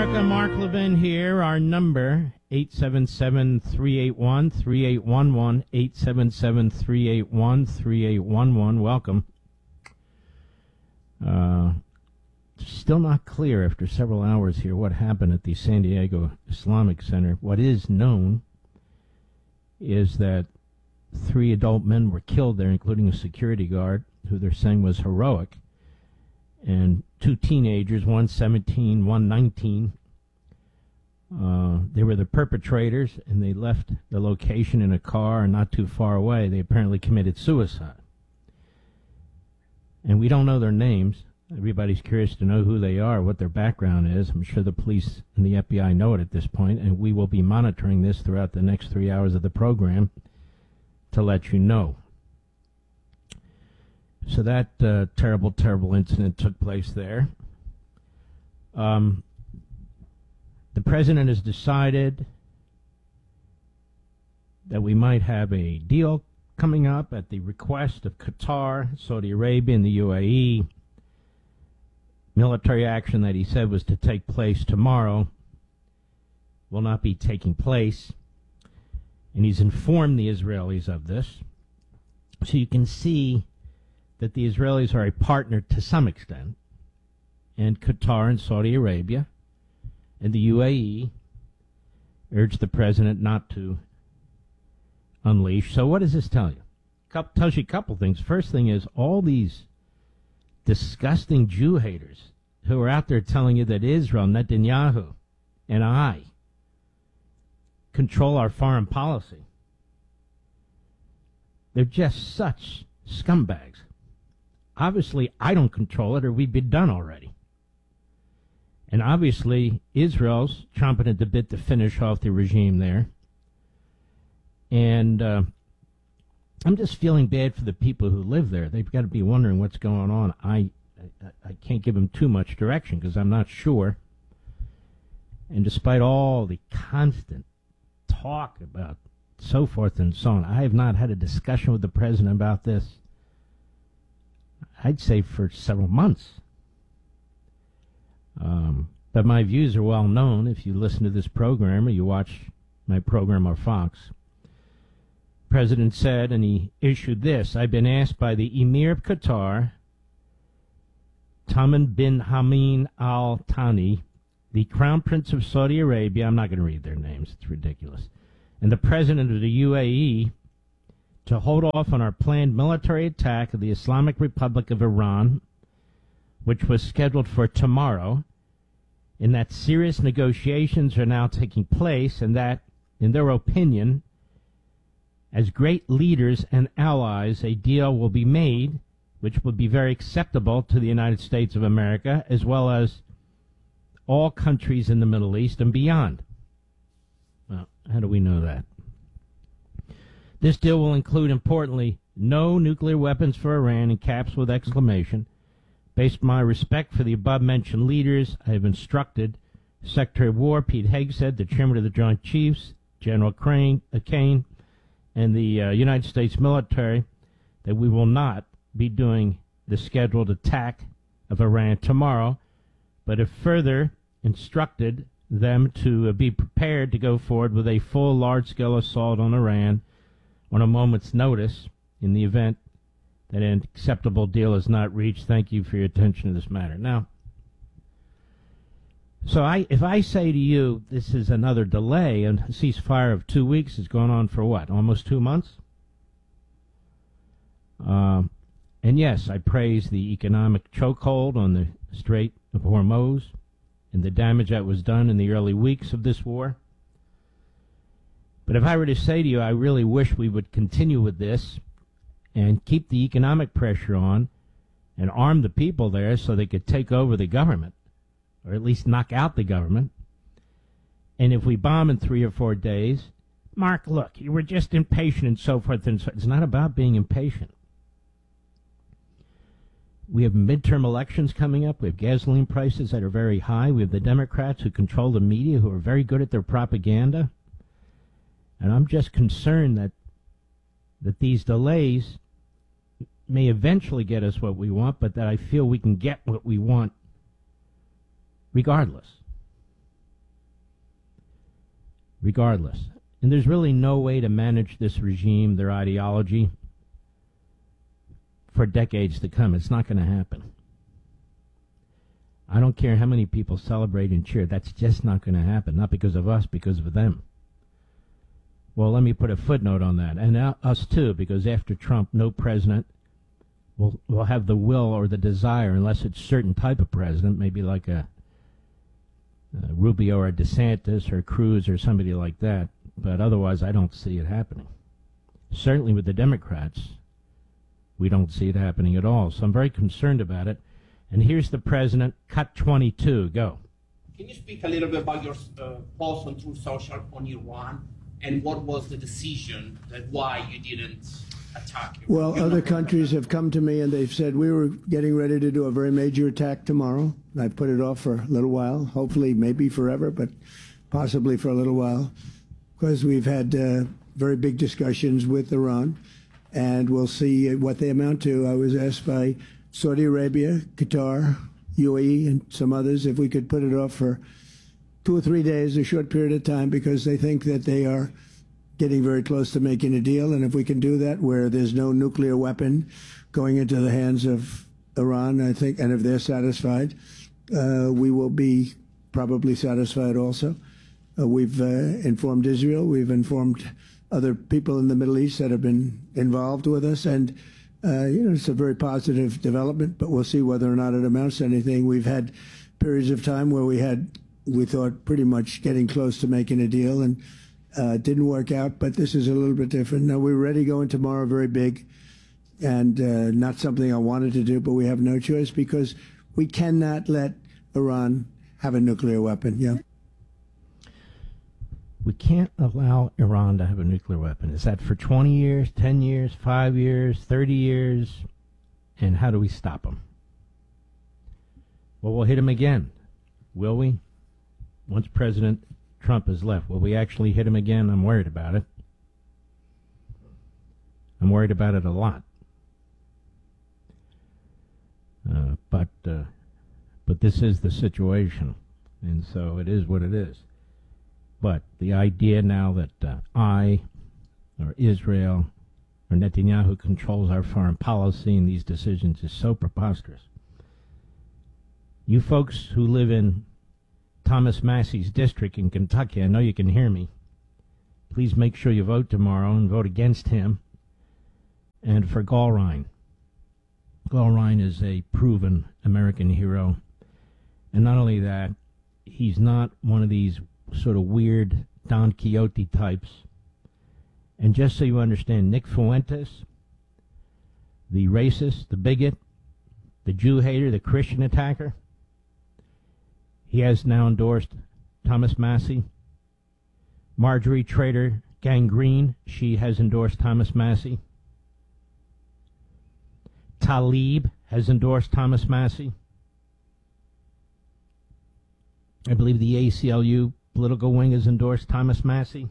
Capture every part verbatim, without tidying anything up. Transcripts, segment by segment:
America, Mark Levin here. Our number, eight seven seven, three eight one, three eight one one, eight seven seven, three eight one, three eight one one. Welcome. Uh, still not clear after several hours here what happened at the San Diego Islamic Center. What is known is that three adult men were killed there, including a security guard, who they're saying was heroic, and two teenagers, one seventeen, one nineteen. Uh, they were the perpetrators, and they left the location in a car and not too far away. They apparently committed suicide. And we don't know their names. Everybody's curious to know who they are, what their background is. I'm sure the police and the F B I know it at this point, and we will be monitoring this throughout the next three hours of the program to let you know. So that uh, terrible, terrible incident took place there. Um, the president has decided that we might have a deal coming up at the request of Qatar, Saudi Arabia, and the U A E. Military action that he said was to take place tomorrow will not be taking place. And he's informed the Israelis of this. So you can see that the Israelis are a partner to some extent, and Qatar and Saudi Arabia and the U A E urge the president not to unleash. So what does this tell you? It tells you a couple things. First thing is all these disgusting Jew haters who are out there telling you that Israel, Netanyahu, and I control our foreign policy. They're just such scumbags. Obviously, I don't control it, or we'd be done already. And obviously, Israel's chomping at the bit to finish off the regime there. And uh, I'm just feeling bad for the people who live there. They've got to be wondering what's going on. I, I, I can't give them too much direction because I'm not sure. And despite all the constant talk about so forth and so on, I have not had a discussion with the president about this, I'd say, for several months. Um, but my views are well known if you listen to this program or you watch my program on Fox. The president said, and he issued this, I've been asked by the Emir of Qatar, Tamim bin Hamad Al Thani, the Crown Prince of Saudi Arabia, I'm not going to read their names, it's ridiculous, and the President of the U A E, to hold off on our planned military attack of the Islamic Republic of Iran, which was scheduled for tomorrow, in that serious negotiations are now taking place, and that, in their opinion, as great leaders and allies, a deal will be made which will be very acceptable to the United States of America, as well as all countries in the Middle East and beyond. Well, how do we know that? This deal will include, importantly, no nuclear weapons for Iran, in caps with exclamation. Based on my respect for the above-mentioned leaders, I have instructed Secretary of War Pete Hegseth, the Chairman of the Joint Chiefs, General Crane, uh, Kane, and the uh, United States military, that we will not be doing the scheduled attack of Iran tomorrow, but have further instructed them to uh, be prepared to go forward with a full large-scale assault on Iran on a moment's notice in the event that an acceptable deal is not reached. Thank you for your attention to this matter. Now, so I, if I say to you this is another delay, and a ceasefire of two weeks has gone on for what, almost two months? Uh, and yes, I praise the economic chokehold on the Strait of Hormuz and the damage that was done in the early weeks of this war. But if I were to say to you, I really wish we would continue with this and keep the economic pressure on and arm the people there so they could take over the government, or at least knock out the government. And if we bomb in three or four days, Mark, look, you were just impatient and so forth and so. It's not about being impatient. We have midterm elections coming up. We have gasoline prices that are very high. We have the Democrats who control the media, who are very good at their propaganda. And I'm just concerned that that these delays may eventually get us what we want, but that I feel we can get what we want regardless. regardless. And there's really no way to manage this regime, their ideology, for decades to come. It's not going to happen. I don't care how many people celebrate and cheer. That's just not going to happen. Not because of us, because of them. Well, let me put a footnote on that. And uh, us too, because after Trump, no president will, will have the will or the desire, unless it's a certain type of president, maybe like a, a Rubio or a DeSantis or Cruz or somebody like that. But otherwise, I don't see it happening. Certainly with the Democrats, we don't see it happening at all. So I'm very concerned about it. And here's the president, cut twenty-two. Go. Can you speak a little bit about your uh, post on Truth Social on Iran, and what was the decision that why you didn't attack it? Well, other countries have come to me and they've said we were getting ready to do a very major attack tomorrow. I put it off for a little while, hopefully maybe forever, but possibly for a little while, because we've had uh, very big discussions with Iran, and we'll see what they amount to. I was asked by Saudi Arabia, Qatar, U A E, and some others if we could put it off for two or three days, a short period of time, because they think that they are getting very close to making a deal. And if we can do that where there's no nuclear weapon going into the hands of Iran, I think, and if they're satisfied, uh, we will be probably satisfied also. Uh, we've uh, informed Israel. We've informed other people in the Middle East that have been involved with us. And Uh, you know, it's a very positive development, but we'll see whether or not it amounts to anything. We've had periods of time where we had, we thought, pretty much getting close to making a deal, and uh, it didn't work out, but this is a little bit different. Now, we're ready going tomorrow, very big, and uh, not something I wanted to do, but we have no choice because we cannot let Iran have a nuclear weapon. Yeah. We can't allow Iran to have a nuclear weapon. Is that for twenty years, ten years, five years, thirty years? And how do we stop them? Well, we'll hit him again. Will we? Once President Trump has left, will we actually hit him again? I'm worried about it. I'm worried about it a lot. Uh, but, uh, but this is the situation. And so it is what it is. But the idea now that uh, I, or Israel, or Netanyahu controls our foreign policy and these decisions is so preposterous. You folks who live in Thomas Massey's district in Kentucky, I know you can hear me. Please make sure you vote tomorrow and vote against him and for Gulrine. Gulrine is a proven American hero. And not only that, he's not one of these sort of weird Don Quixote types. And just so you understand, Nick Fuentes, the racist, the bigot, the Jew hater, the Christian attacker, he has now endorsed Thomas Massey. Marjorie Trader Gangrene, she has endorsed Thomas Massey. Talib has endorsed Thomas Massey. I believe the A C L U political wing has endorsed Thomas Massey.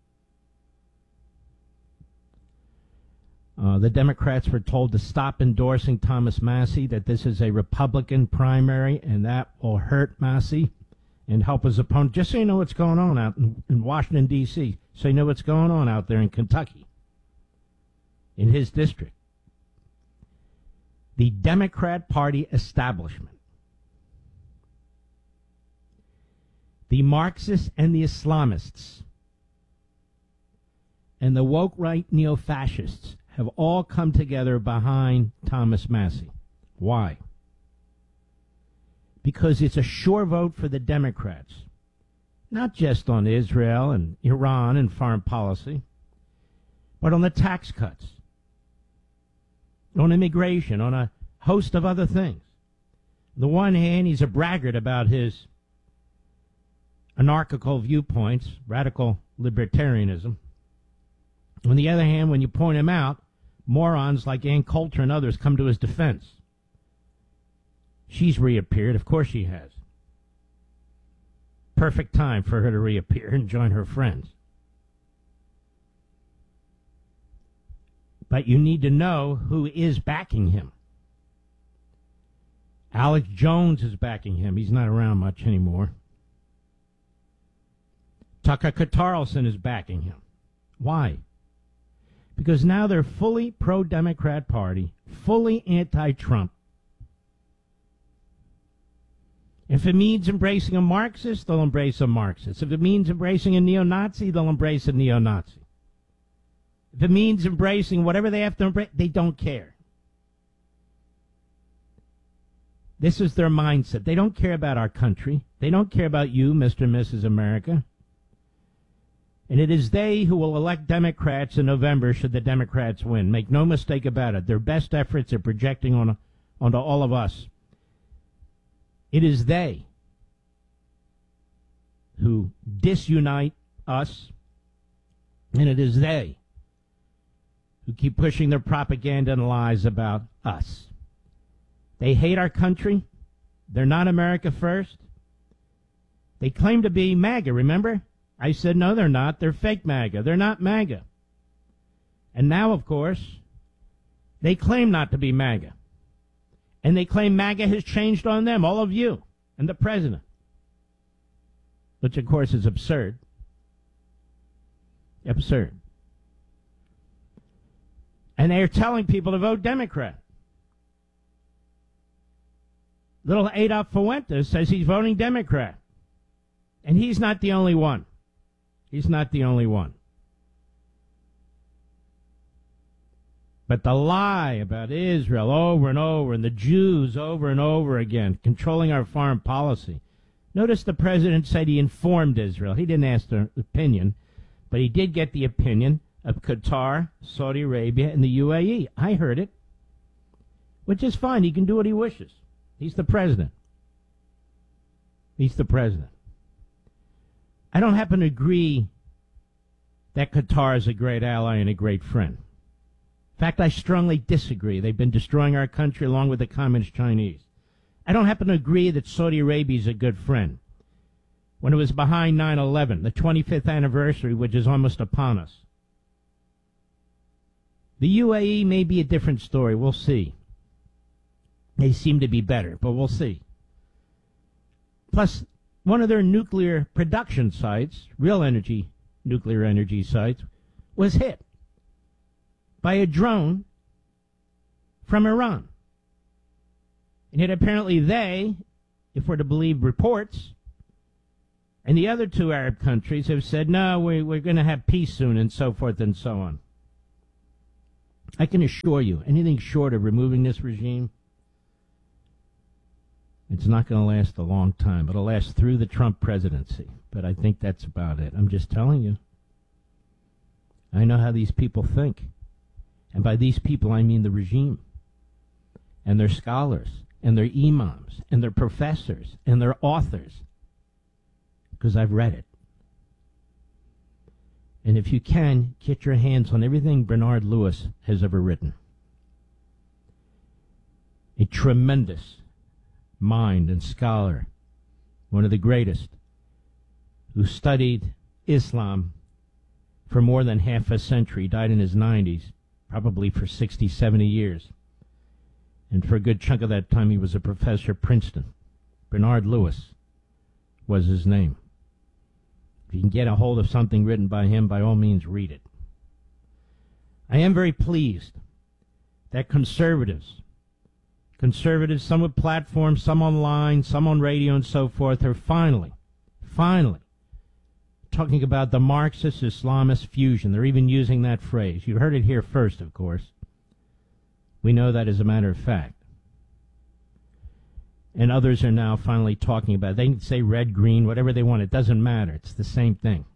Uh, the Democrats were told to stop endorsing Thomas Massey, that this is a Republican primary, and that will hurt Massey and help his opponent. Just so you know what's going on out in, in Washington, D C, so you know what's going on out there in Kentucky, in his district. The Democrat Party establishment, the Marxists and the Islamists, and the woke right neo-fascists have all come together behind Thomas Massey. Why? Because it's a sure vote for the Democrats, not just on Israel and Iran and foreign policy, but on the tax cuts, on immigration, on a host of other things. On the one hand, he's a braggart about his anarchical viewpoints, radical libertarianism. On the other hand, when you point him out, morons like Ann Coulter and others come to his defense. She's reappeared. Of course she has. Perfect time for her to reappear and join her friends. But you need to know who is backing him. Alex Jones is backing him. He's not around much anymore. Tucker Carlson is backing him. Why? Because now they're fully pro-Democrat party, fully anti-Trump. If it means embracing a Marxist, they'll embrace a Marxist. If it means embracing a neo-Nazi, they'll embrace a neo-Nazi. If it means embracing whatever they have to embrace, they don't care. This is their mindset. They don't care about our country. They don't care about you, Mister and Missus America. And it is they who will elect Democrats in November should the Democrats win. Make no mistake about it. Their best efforts are projecting on, onto all of us. It is they who disunite us, and it is they who keep pushing their propaganda and lies about us. They hate our country. They're not America first. They claim to be MAGA, remember? I said, no, they're not. They're fake MAGA. They're not MAGA. And now, of course, they claim not to be MAGA. And they claim MAGA has changed on them, all of you, and the president. Which, of course, is absurd. Absurd. And they are telling people to vote Democrat. Little Adolf Fuentes says he's voting Democrat. And he's not the only one. He's not the only one. But the lie about Israel over and over, and the Jews over and over again, controlling our foreign policy. Notice the president said he informed Israel. He didn't ask their opinion, but he did get the opinion of Qatar, Saudi Arabia, and the U A E. I heard it, which is fine. He can do what he wishes. He's the president. He's the president. I don't happen to agree that Qatar is a great ally and a great friend. In fact, I strongly disagree. They've been destroying our country along with the communist Chinese. I don't happen to agree that Saudi Arabia is a good friend. When it was behind nine eleven, the twenty-fifth anniversary, which is almost upon us. The U A E may be a different story. We'll see. They seem to be better, but we'll see. Plus, one of their nuclear production sites, real energy, nuclear energy sites, was hit by a drone from Iran. And yet apparently they, if we're to believe reports, and the other two Arab countries have said, no, we, we're going to have peace soon, and so forth and so on. I can assure you, anything short of removing this regime, it's not going to last a long time. It'll last through the Trump presidency. But I think that's about it. I'm just telling you. I know how these people think. And by these people, I mean the regime. And their scholars. And their imams. And their professors. And their authors. Because I've read it. And if you can, get your hands on everything Bernard Lewis has ever written. A tremendous mind and scholar, one of the greatest, who studied Islam for more than half a century, died in his nineties, probably for sixty, seventy years. And for a good chunk of that time, he was a professor at Princeton. Bernard Lewis was his name. If you can get a hold of something written by him, by all means, read it. I am very pleased that conservatives Conservatives, some with platforms, some online, some on radio and so forth, are finally, finally talking about the Marxist-Islamist fusion. They're even using that phrase. You heard it here first, of course. We know that as a matter of fact. And others are now finally talking about it. They can say red, green, whatever they want. It doesn't matter. It's the same thing.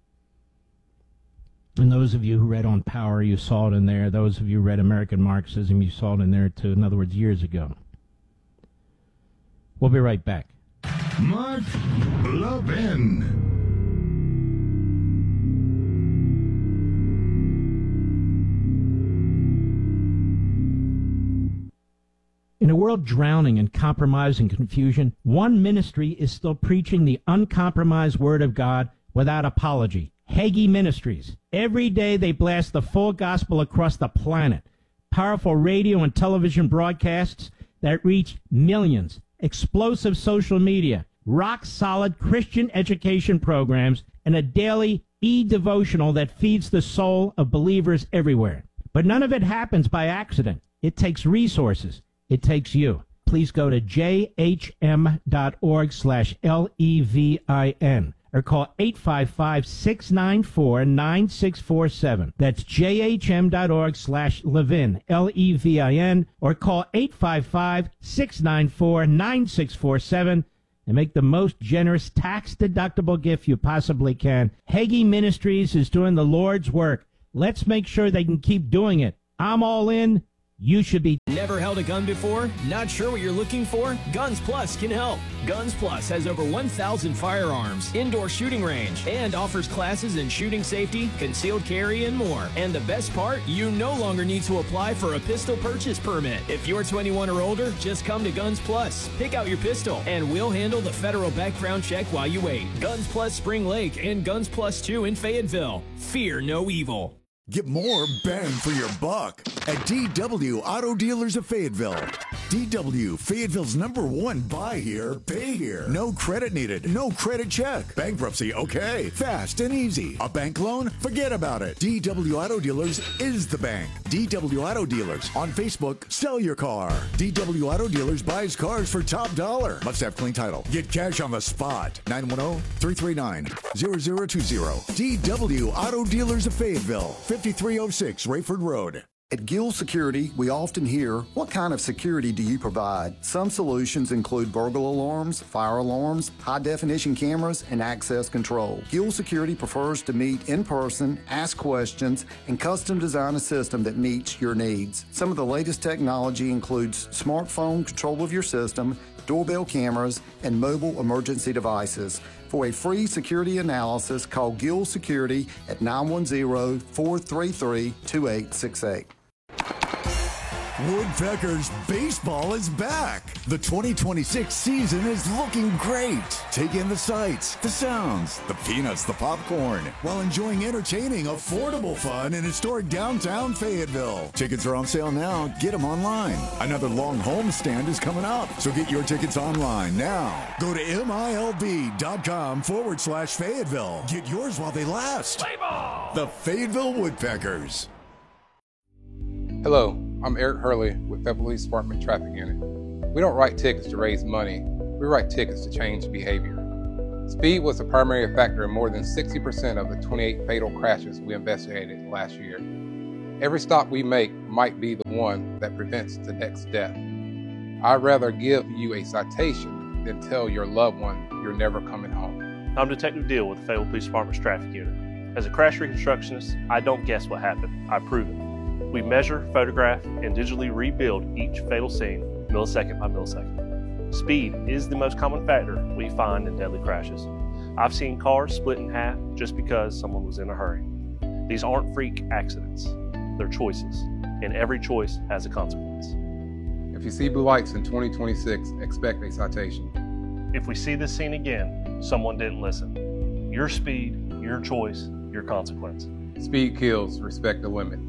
And those of you who read On Power, you saw it in there. Those of you who read American Marxism, you saw it in there too. In other words, years ago. We'll be right back. Mark Levin. In a world drowning in compromise and confusion, one ministry is still preaching the uncompromised Word of God without apology. Hagee Ministries. Every day they blast the full gospel across the planet. Powerful radio and television broadcasts that reach millions. Explosive social media. rock-solid Christian education programs, and a daily e-devotional that feeds the soul of believers everywhere. But none of it happens by accident. It takes resources. It takes you. Please go to j h m dot org slash L E V I N or call eight five five, six nine four, nine six four seven. That's j h m dot org slash Levin, L E V I N, or call eight five five, six nine four, nine six four seven and make the most generous tax-deductible gift you possibly can. Hagee Ministries is doing the Lord's work. Let's make sure they can keep doing it. I'm all in. You should be. Never held a gun before? Not sure what you're looking for? Guns Plus can help. Guns Plus has over one thousand firearms, indoor shooting range, and offers classes in shooting safety, concealed carry, and more. And the best part? You no longer need to apply for a pistol purchase permit. If you're twenty-one or older, just come to Guns Plus. Pick out your pistol, and we'll handle the federal background check while you wait. Guns Plus Spring Lake and Guns Plus two in Fayetteville. Fear no evil. Get more bang for your buck at D W Auto Dealers of Fayetteville. D W, Fayetteville's number one buy here, pay here. No credit needed, no credit check. Bankruptcy, okay. Fast and easy. A bank loan? Forget about it. D W Auto Dealers is the bank. D W Auto Dealers. On Facebook, sell your car. D W Auto Dealers buys cars for top dollar. Must have clean title. Get cash on the spot. nine one zero, three three nine, zero zero two zero. D W Auto Dealers of Fayetteville. fifty-three oh six Rayford Road. At Gill Security, we often hear, what kind of security do you provide? Some solutions include burglar alarms, fire alarms, high-definition cameras, and access control. Gill Security prefers to meet in person, ask questions, and custom design a system that meets your needs. Some of the latest technology includes smartphone control of your system, doorbell cameras, and mobile emergency devices. For a free security analysis, call Gill Security at nine one zero, four three three, two eight six eight. Woodpeckers baseball is back. The twenty twenty-six season is looking great. Take in the sights, the sounds, the peanuts, the popcorn, while enjoying entertaining, affordable fun in historic downtown Fayetteville. Tickets are on sale now. Get them online. Another long homestand is coming up, so get your tickets online now. Go to milb.com forward slash Fayetteville. Get yours while they last. Play ball! The Fayetteville Woodpeckers. Hello, I'm Eric Hurley with Fayetteville Police Department Traffic Unit. We don't write tickets to raise money, we write tickets to change behavior. Speed was the primary factor in more than sixty percent of the twenty-eight fatal crashes we investigated last year. Every stop we make might be the one that prevents the next death. I'd rather give you a citation than tell your loved one you're never coming home. I'm Detective Deal with the Fayetteville Police Department's Traffic Unit. As a crash reconstructionist, I don't guess what happened, I prove it. We measure, photograph, and digitally rebuild each fatal scene millisecond by millisecond. Speed is the most common factor we find in deadly crashes. I've seen cars split in half just because someone was in a hurry. These aren't freak accidents, they're choices, and every choice has a consequence. If you see blue lights in twenty twenty-six, expect a citation. If we see this scene again, someone didn't listen. Your speed, your choice, your consequence. Speed kills, respect the limit.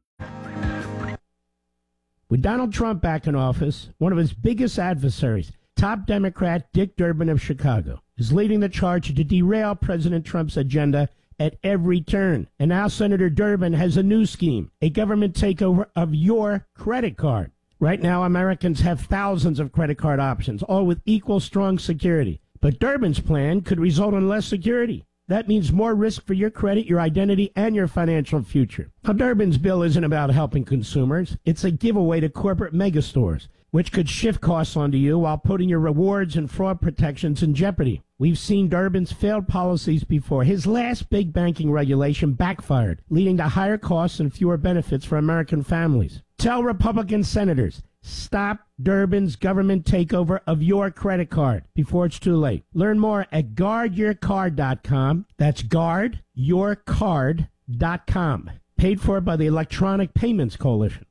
With Donald Trump back in office, one of his biggest adversaries, top Democrat Dick Durbin of Chicago, is leading the charge to derail President Trump's agenda at every turn. And now Senator Durbin has a new scheme, a government takeover of your credit card. Right now, Americans have thousands of credit card options, all with equal strong security. But Durbin's plan could result in less security. That means more risk for your credit, your identity, and your financial future. Now, Durbin's bill isn't about helping consumers. It's a giveaway to corporate megastores, which could shift costs onto you while putting your rewards and fraud protections in jeopardy. We've seen Durbin's failed policies before. His last big banking regulation backfired, leading to higher costs and fewer benefits for American families. Tell Republican senators, stop Durbin's government takeover of your credit card before it's too late. Learn more at guard your card dot com. That's guard your card dot com. Paid for by the Electronic Payments Coalition.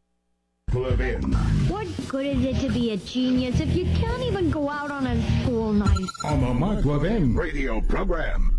What good is it to be a genius if you can't even go out on a school night? On the Mark Levin radio program.